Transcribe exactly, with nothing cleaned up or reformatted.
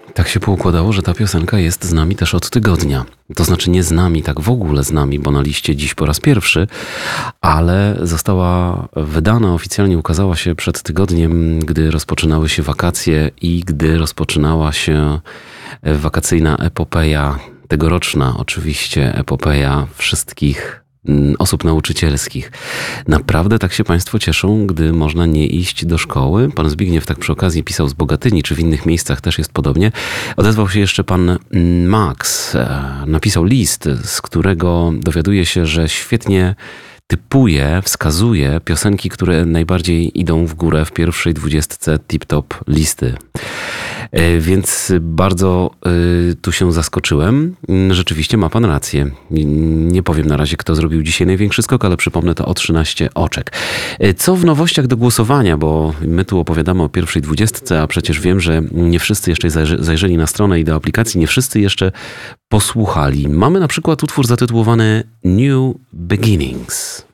Tak się poukładało, że ta piosenka jest z nami też od tygodnia. To znaczy nie z nami, tak w ogóle z nami, bo na liście dziś po raz pierwszy, ale została wydana, oficjalnie ukazała się przed tygodniem, gdy rozpoczynały się wakacje i gdy rozpoczynała się wakacyjna epopeja, tegoroczna oczywiście epopeja wszystkich osób nauczycielskich. Naprawdę tak się Państwo cieszą, gdy można nie iść do szkoły? Pan Zbigniew tak przy okazji pisał z Bogatyni, czy w innych miejscach też jest podobnie. Odezwał się jeszcze pan Max. Napisał list, z którego dowiaduje się, że świetnie typuje, wskazuje piosenki, które najbardziej idą w górę w pierwszej dwudziestce tip-top listy. Więc bardzo y, tu się zaskoczyłem. Rzeczywiście ma pan rację. Nie powiem na razie, kto zrobił dzisiaj największy skok, ale przypomnę to o trzynaście oczek. Co w nowościach do głosowania, bo my tu opowiadamy o pierwszej dwudziestce, a przecież wiem, że nie wszyscy jeszcze zajrzeli na stronę i do aplikacji, nie wszyscy jeszcze posłuchali. Mamy na przykład utwór zatytułowany New Beginnings.